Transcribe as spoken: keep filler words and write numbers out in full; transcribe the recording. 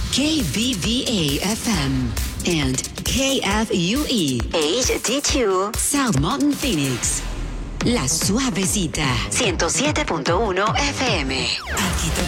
K V V A F M and K F U E H D two South Mountain Phoenix. La Suavecita ciento siete punto uno F M. Aquí